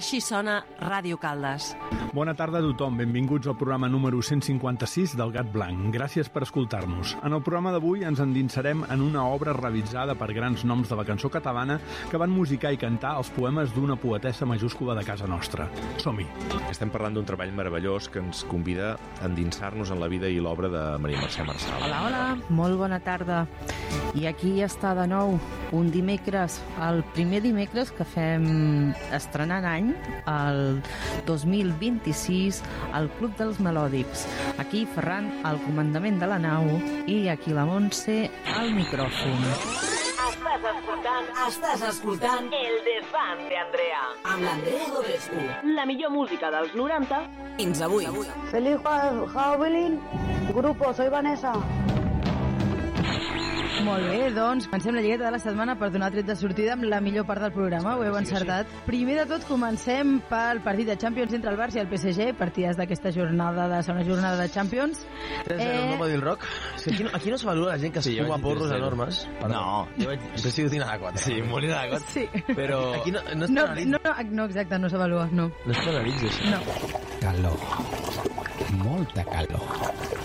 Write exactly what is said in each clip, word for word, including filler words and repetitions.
Així sona Ràdio Caldes. Bona tarda a tothom, benvinguts al programa número cent cinquanta-sis del Gat Blanc. Gràcies per escoltar-nos. En el programa d'avui ens endinsarem en una obra revisada per grans noms de la cançó catalana que van musicar i cantar els poemes d'una poetessa majúscula de casa nostra. Som-hi! Estem parlant d'un treball meravellós que ens convida a endinsar-nos en la vida i l'obra de Maria Mercè Marçal. Hola, hola! Molt bona tarda. I aquí està de nou un dimecres, el primer dimecres que fem estrenant any, el dos mil vint-i-sis, al Club dels Melòdics. Aquí Ferran al comandament de la nau i aquí la Montse al micròfon. Estàs escoltant, estàs escoltant El Desván de Andrea amb l'Andrea Dobrescu. La millor música dels noranta fins avui. Feliz Halloween, grupo, soy Vanessa. Molt bé, doncs comencem la lligueta de la setmana per donar tret de sortida amb la millor part del programa, ho heu encertat. Primer de tot comencem pel partit de Champions entre el Barça i el P S G, partides d'aquesta jornada, de segona jornada de Champions. Tens eh... el nom del rock? És que aquí, no, aquí no se valora la gent que sí, es fuma porros enormes. No, jo vaig... Jo estic dient a la quatre. Sí, molt a la quatre. Sí. Però aquí no, no es no, penalitza. No, no, no, exacte, no s'avalua, no. No es penalitza, això. No. Calor. Molta calor.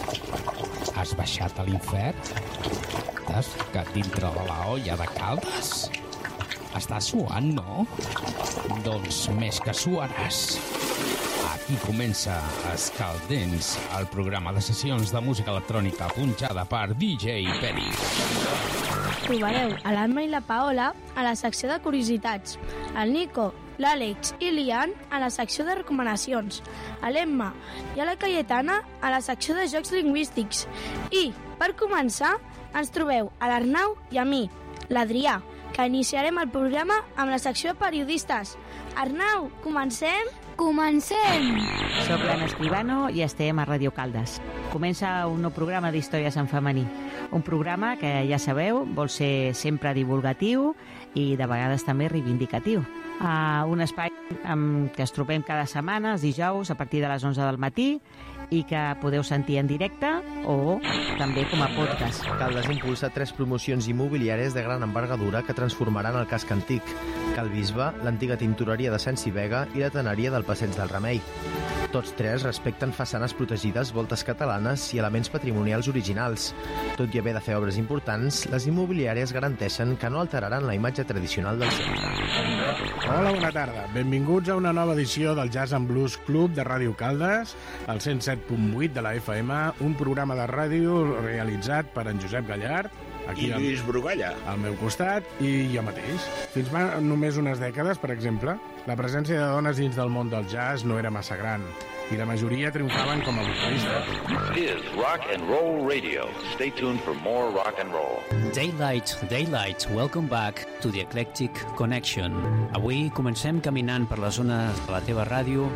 Has baixat a l'infern? T'has ficat dintre de la olla de Caldes? Estàs suant, no? Doncs més que suaràs. Aquí comença Escaldents, el programa de sessions de música electrònica punxada per D J Peris. Trobareu a l'Anna i la Paola a la secció de curiositats, el Nico, l'Àlex i l'Ian a la secció de recomanacions, a l'Emma i a la Cayetana a la secció de jocs lingüístics. I, per començar, ens trobeu a l'Arnau i a mi, l'Adrià, que iniciarem el programa amb la secció de periodistes. Arnau, comencem? Comencem! Soc l'Anna Escribano i estem a Ràdio Caldes. Comença un nou programa d'històries en femení. Un programa que, ja sabeu, vol ser sempre divulgatiu i de vegades també reivindicatiu. Uh, un espai um, que es trobem cada setmana, els dijous, a partir de les onze del matí, i que podeu sentir en directe o també com a podcast. Caldes impulsa tres promocions immobiliàries de gran envergadura que transformaran el casc antic: Cal Bisbe, l'antiga tintoreria de Sant Civega i la teneria del Passeig del Remei. Tots tres respecten façanes protegides, voltes catalanes i elements patrimonials originals. Tot i haver de fer obres importants, les immobiliàries garanteixen que no alteraran la imatge tradicional del centre. Hola, bona tarda. Benvinguts a una nova edició del Jazz and Blues Club de Ràdio Caldes, al cent set punt vuit de la F M, un programa de ràdio realitzat per en Josep Gallard, aquí i Lluís Brugalla al meu costat, i jo mateix. Fins fa només unes dècades, per exemple, la presència de dones dins del món del jazz no era massa gran, i la majoria triomfaven com a vocalistes. This is Rock and Roll Radio. Stay tuned for more rock and roll. Daylight, Daylight, welcome back to the Eclectic Connection. Avui comencem caminant per les zones de la teva ràdio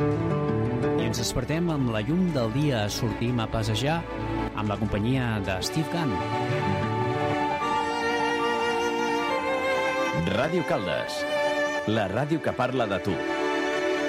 i ens despertem amb la llum del dia. Sortim a passejar amb la companyia de Steve Gunn. Ràdio Caldes, la ràdio que parla de tu.